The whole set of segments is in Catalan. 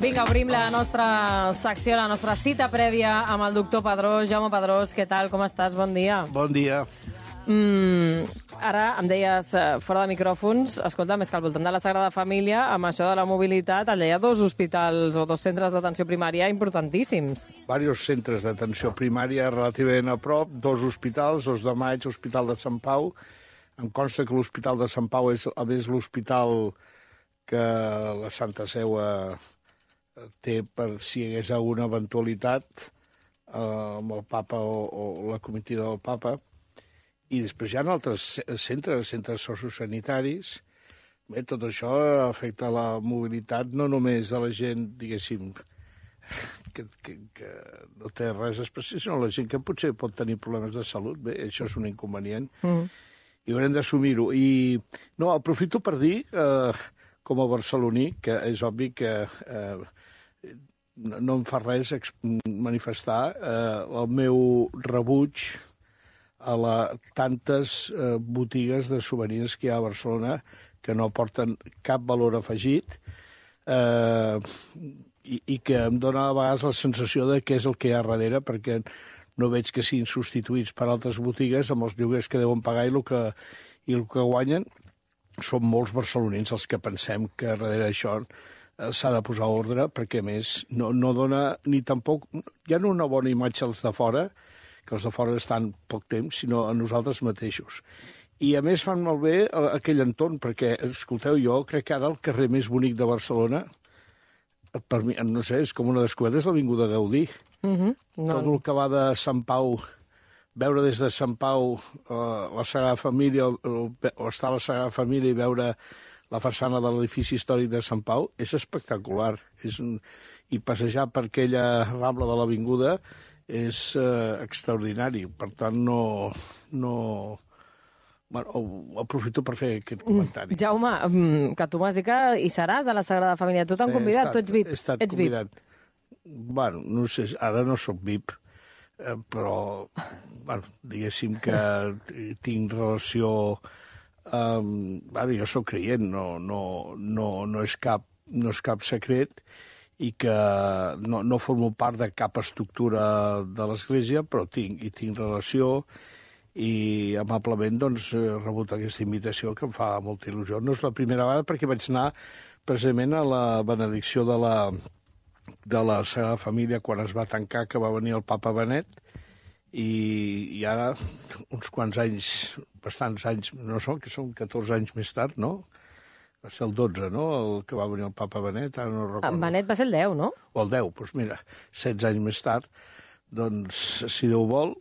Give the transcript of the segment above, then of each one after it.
Vinga, obrim la nostra secció, la nostra cita prèvia amb el doctor Pedrós. Jaume Pedrós, què tal? Com estàs? Bon dia. Bon dia. Ara em deies, fora de micròfons, escolta, més que al voltant de la Sagrada Família, amb això de la mobilitat, allà hi ha 2 hospitals o 2 centres d'atenció primària importantíssims. Diversos centres d'atenció primària relativament a prop, 2 hospitals, 2 de Maig, Hospital de Sant Pau. Em consta que l'Hospital de Sant Pau és l'hospital que la Santa Seu té per si hi hagués alguna eventualitat amb el papa o la comitiva del papa. I després hi ha altres centres sociosanitaris. Bé, tot això afecta la mobilitat no només de la gent, diguéssim, que no té res especial, sinó la gent que potser pot tenir problemes de salut. Bé, això és un inconvenient. I haurem d'assumir-ho. I no, aprofito per dir, com a barceloní, que és obvi que no em fa res manifestar el meu rebuig a tantes botigues de souvenirs que hi ha a Barcelona que no aporten cap valor afegit i que em dona a vegades la sensació de què és el que hi ha darrere, perquè no veig que siguin substituïts per altres botigues amb els lloguers que deuen pagar i el que guanyen. Som molts barcelonins els que pensem que darrere això s'ha de posar ordre, perquè a més no dona ni tampoc... Hi ha una bona imatge als de fora, que els de fora estan poc temps, sinó a nosaltres mateixos. I a més fan malbé aquell entorn, perquè, escolteu, jo crec que ara el carrer més bonic de Barcelona, per mi, no sé, és com una descoberta, és l'Avinguda Gaudí. Tot el que va de Sant Pau, veure des de Sant Pau la Sagrada Família, o estar a la Sagrada Família i veure la façana de l'edifici històric de Sant Pau, és espectacular. I passejar per aquella rambla de l'Avinguda és extraordinari. Per tant, Bueno, aprofito per fer aquest comentari. Jaume, que tu m'has dit que hi seràs a la Sagrada Família. Tu t'han convidat? Tu ets VIP? He estat convidat. Bueno, no sé, ara no sóc VIP, però, bueno, diguéssim que tinc relació... jo sóc creient, no és cap secret, i que no formo part de cap estructura de l'Església, però tinc relació, i amablement doncs, he rebut aquesta invitació que em fa molta il·lusió. No és la primera vegada, perquè vaig anar precisament a la benedicció de la Sagrada Família quan es va tancar, que va venir el papa Benet, i ara, uns quants anys, bastants anys, no són, que són 14 anys més tard, no? Va ser el 12, no?, el que va venir el papa Benet, ara no recordo. Benet va ser el 10, no? O el 10, doncs mira, 16 anys més tard, doncs, si Déu vol,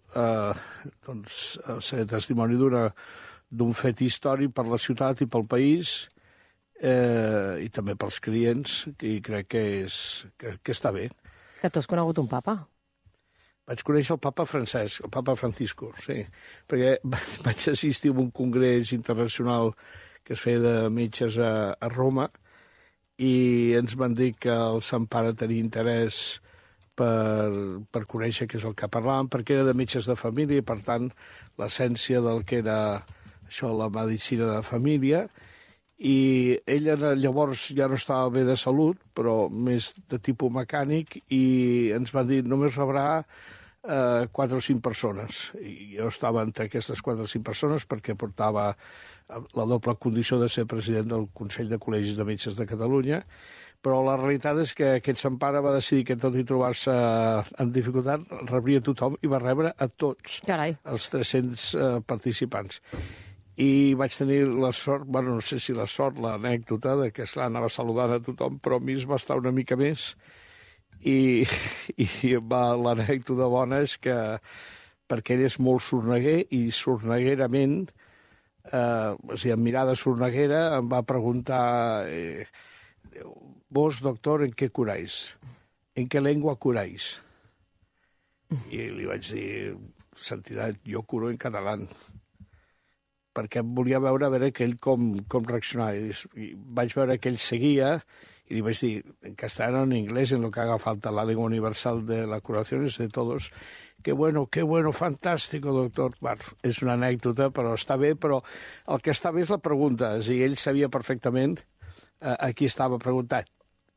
seré testimoni d'un fet històric per la ciutat i pel país, i també pels clients, i crec que està bé. Que tu has conegut un papa? Vaig conèixer el papa Francesc, el papa Francisco, sí, perquè vaig assistir a un congrés internacional que es feia de metges a Roma, i ens van dir que el Sant Pare tenia interès per conèixer què és el que parlàvem, perquè era de metges de família i, per tant, l'essència del que era això, la medicina de família, i ella llavors ja no estava bé de salut, però més de tipus mecànic, i ens van dir només rebrà 4 o 5 persones. I jo estava entre aquestes 4 o 5 persones perquè portava la doble condició de ser president del Consell de Col·legis de Metges de Catalunya, però la realitat és que aquest Sant Pare va decidir que tot i trobar-se en dificultat rebria tothom, i va rebre a tots. Carai. Els 300 participants. I vaig tenir la sort, bueno, no sé si la sort, l'anècdota de que anava saludant a tothom, però a mi es va estar una mica més, i l'anècdota bona és que, perquè ell és molt sorneguer, i sorneguerament, amb mirada sorneguera, em va preguntar... Vos, doctor, ¿en qué curáis? ¿En qué lengua curáis? I li vaig dir, santidad, jo curo en català, perquè volia veure aquell com reaccionava. I vaig veure que ell seguia, y le iba a decir en castellano, en inglés, en lo que haga falta, la lengua universal de la curación es de todos. Qué bueno, fantástico, doctor. Bueno, és una anècdota, però està bé, però el que està bé és la pregunta. És a dir, ell sabia perfectament a qui estava preguntant.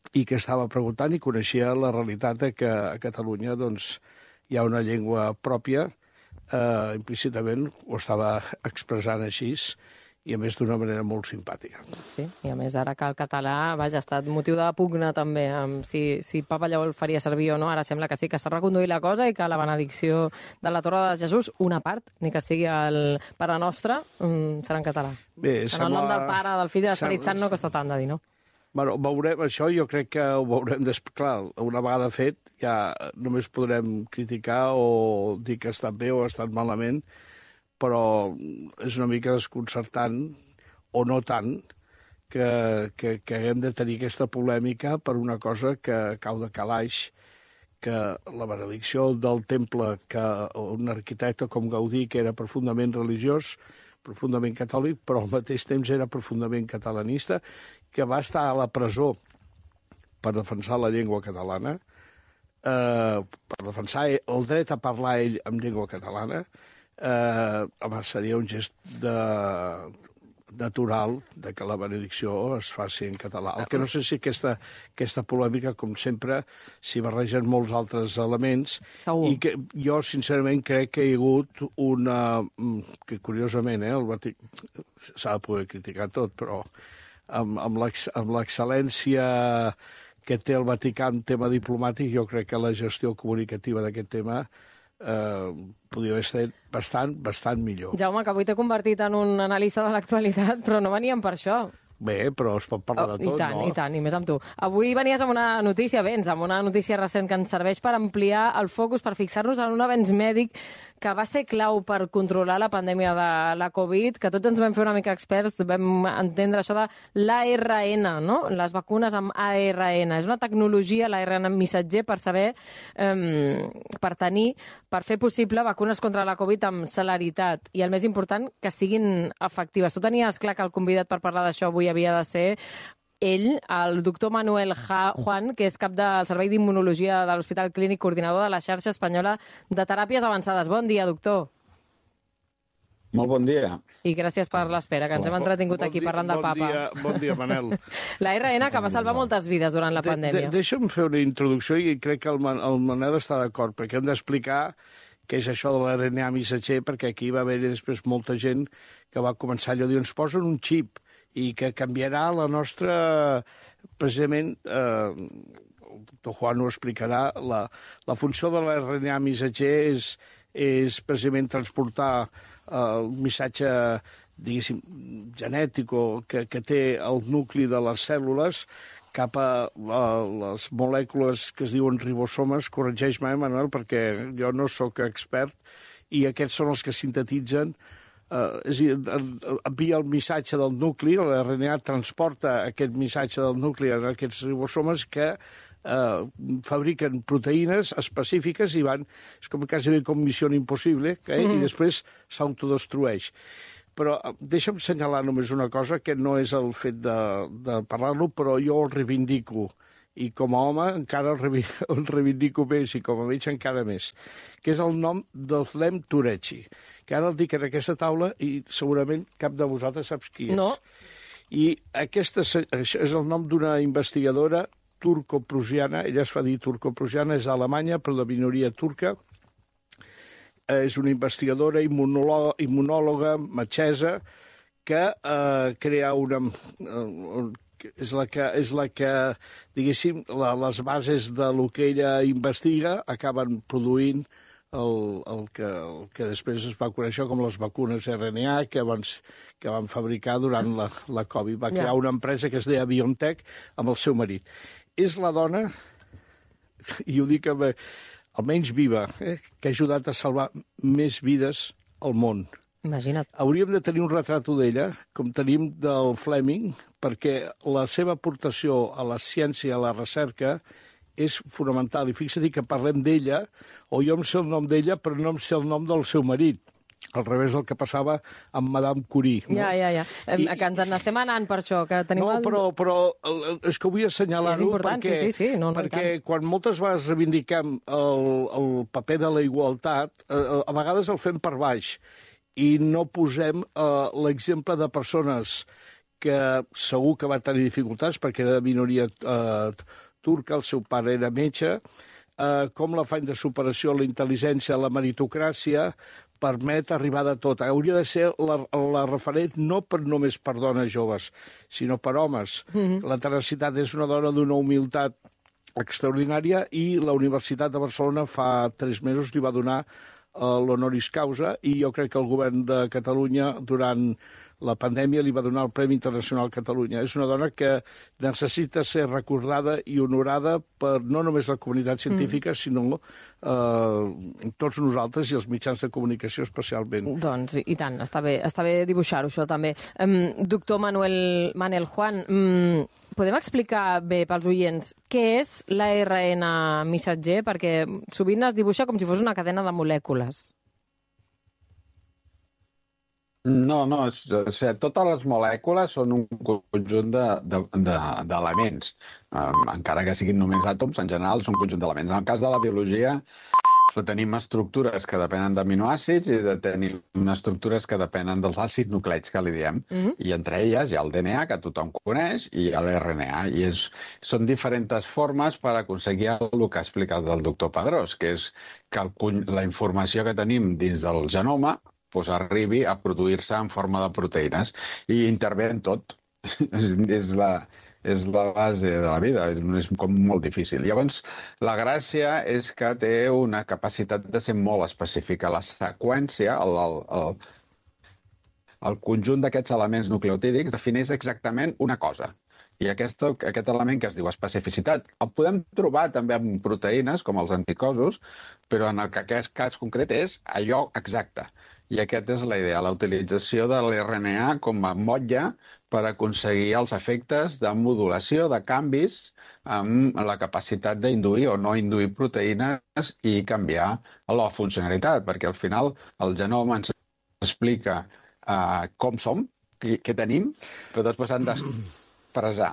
i que estava preguntant i coneixia la realitat que a Catalunya doncs, hi ha una llengua pròpia, implícitament ho estava expressant així, i a més d'una manera molt simpàtica. Sí, i a més ara que el català, vaja, ha estat motiu de pugna també, si Papa Lleó el faria servir o no, ara sembla que sí, que s'ha reconduït la cosa i que la benedicció de la Torre de Jesús, una part, ni que sigui el Pare Nostre, serà en català. Bé, en el nom del Pare, del Fill i de l'Esperit Sant no costa tant de dir, no? Bueno, veurem, això jo crec que ho veurem després. Clar, una vegada fet, ja només podrem criticar o dir que ha estat bé o ha estat malament, però és una mica desconcertant, o no tant, que haguem de tenir aquesta polèmica per una cosa que cau de calaix, que la benedicció del temple, que un arquitecte com Gaudí, que era profundament religiós, profundament catòlic, però al mateix temps era profundament catalanista, que va estar a la presó per defensar la llengua catalana, per defensar el dret a parlar ell en llengua catalana, seria un gest natural de que la benedicció es faci en català. El que no sé si aquesta polèmica, com sempre, s'hi barregen molts altres elements. Segur. I que jo, sincerament, crec que hi ha hagut una... que, curiosament, el Vaticà... s'ha de poder criticar tot, però amb l'excel·lència que té el Vaticà en tema diplomàtic, jo crec que la gestió comunicativa d'aquest tema podria haver estat bastant millor. Jaume, que avui t'he convertit en un analista de l'actualitat, però no veníem per això. Bé, però es pot parlar de tot, no? I tant, i més amb tu. Avui venies amb una notícia, amb una notícia recent que ens serveix per ampliar el focus, per fixar-nos en un avenç mèdic que va ser clau per controlar la pandèmia de la Covid, que tots ens vam fer una mica experts, vam entendre això de l'ARN, no? Les vacunes amb ARN. És una tecnologia, l'ARN missatger, per saber, per fer possible vacunes contra la Covid amb celeritat. I el més important, que siguin efectives. Tu tenies clar que el convidat per parlar d'això avui havia de ser ell, el doctor Manuel Juan, que és cap del Servei d'Immunologia de l'Hospital Clínic, coordinador de la xarxa espanyola de teràpies avançades. Bon dia, doctor. Molt bon dia. I gràcies per l'espera, que ens hem entretingut aquí parlant del papa. Bon dia, Manel. L'ARN que va salvar moltes vides durant la pandèmia. Deixa'm fer una introducció i crec que el Manel està d'acord, perquè hem d'explicar què és això de l'RNA missatger, perquè aquí va haver després molta gent que va començar allò de dir, ens posen un xip i que canviarà la nostra... Precisament, el doctor Juan ho explicarà, la funció de l'RNA missatger és precisament transportar el missatge, diguéssim, genètic que té el nucli de les cèl·lules cap a les molècules que es diuen ribosomes. Corregeix-me, Manuel, perquè jo no sóc expert, i aquests són els que sintetitzen, és a dir, envia el missatge del nucli, l'RNA transporta aquest missatge del nucli a aquests ribosomes que fabriquen proteïnes específiques i van, és com quasi com Missió Impossible, i després s'autodestrueix. Però deixa'm assenyalar només una cosa, que no és el fet de parlar-lo, però jo el reivindico, i com a home encara el reivindico més, i com a metge encara més, que és el nom d'Özlem Türeci, que ara el dic en aquesta taula i segurament cap de vosaltres saps qui és. No. I això és el nom d'una investigadora turco-prusiana, ella es fa dir turco-prusiana, és a Alemanya, però de minoria turca. És una investigadora, immunòloga, metgessa, que crea una... És la que, diguéssim, les bases de lo que ella investiga acaben produint el que després es va conèixer com les vacunes RNA que van fabricar durant la Covid. Va crear una empresa que es deia BioNTech amb el seu marit. És la dona, i ho dic almenys viva, que ha ajudat a salvar més vides al món. Imagina't. Hauríem de tenir un retrato d'ella, com tenim del Fleming, perquè la seva aportació a la ciència i a la recerca és fonamental. I fixa't que parlem d'ella, o jo em sé el nom d'ella, però no em sé el nom del seu marit. Al revés del que passava amb Madame Curie. No? Ja. Que ens n'estem anant per això. Que tenim però és que vull assenyalar-ho perquè, sí. perquè quan moltes vegades reivindiquem el paper de la igualtat, a vegades el fem per baix i no posem l'exemple de persones que segur que va tenir dificultats perquè era de minoria turca, el seu pare era metge, com l'afany de superació, la intel·ligència, la meritocràcia permet arribar de tot. Hauria de ser la referent no només per dones joves, sinó per homes. La tenacitat és una dona d'una humilitat extraordinària i la Universitat de Barcelona fa 3 mesos li va donar l'honoris causa i jo crec que el govern de Catalunya durant la pandèmia li va donar el Premi Internacional Catalunya. És una dona que necessita ser recordada i honorada per no només la comunitat científica, sinó tots nosaltres i els mitjans de comunicació especialment. Doncs i tant, està bé dibuixar-ho, això també. Doctor Manel Juan, podem explicar bé pels oients què és l'ARN missatger? Perquè sovint es dibuixa com si fos una cadena de molècules. No, o sigui, totes les molècules són un conjunt d'elements. Encara que siguin només àtoms, en general són un conjunt d'elements. En el cas de la biologia, tenim estructures que depenen d'aminoàcids i tenim estructures que depenen dels àcids nucleics, que li diem. I entre elles hi ha el DNA, que tothom coneix, i hi ha l'RNA. I són diferents formes per aconseguir el que ha explicat el doctor Pedrós, que és que la informació que tenim dins del genoma arribi a produir-se en forma de proteïnes i intervé en tot. És la base de la vida, és com molt difícil. Llavors, la gràcia és que té una capacitat de ser molt específica. La seqüència, el conjunt d'aquests elements nucleotídics defineix exactament una cosa. I aquest element que es diu especificitat el podem trobar també en proteïnes, com els anticossos, però en aquest cas concret és allò exacte. I aquesta és la idea, la utilització de l'RNA com a motlle per aconseguir els efectes de modulació, de canvis amb la capacitat d'induir o no induir proteïnes i canviar la funcionalitat, perquè al final el genoma ens explica com som, què tenim, però després han d'expressar.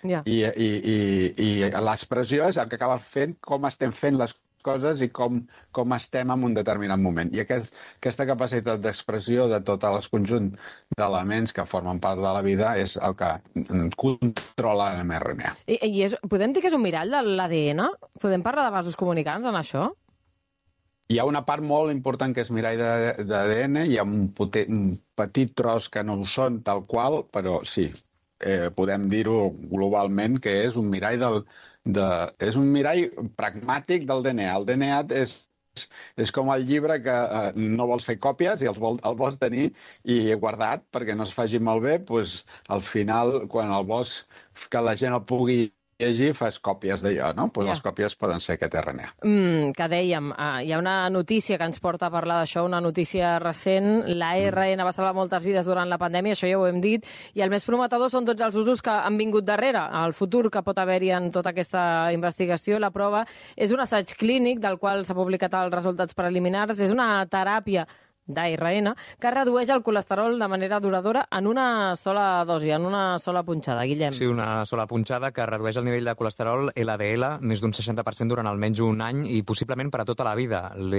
I l'expressió és el que acaba fent com estem fent les coses i com estem en un determinat moment. I aquesta capacitat d'expressió de tot el conjunt d'elements que formen part de la vida és el que controla l'mRNA. Podem dir que és un mirall de l'ADN? Podem parlar de vasos comunicants en això? Hi ha una part molt important que és mirall d'ADN, hi ha un petit tros que no ho són tal qual, però sí, podem dir-ho globalment que és un mirall és un mirall pragmàtic del DNA. El DNA és com el llibre que no vols fer còpies i el vols tenir i guardat perquè no es faci malbé, doncs al final, quan el vols que la gent el pugui llegir, fas còpies d'allò, no? Doncs les còpies poden ser aquest RNA. Que dèiem, hi ha una notícia que ens porta a parlar d'això, una notícia recent. L'ARN va salvar moltes vides durant la pandèmia, això ja ho hem dit, i el més prometedor són tots els usos que han vingut darrere, el futur que pot haver-hi en tota aquesta investigació. La prova és un assaig clínic del qual s'ha publicat els resultats preliminars. És una teràpia d'ARN que redueix el colesterol de manera duradora en una sola dosi, en una sola punxada. Guillem. Sí, una sola punxada que redueix el nivell de colesterol LDL més d'un 60% durant almenys un any i possiblement per a tota la vida.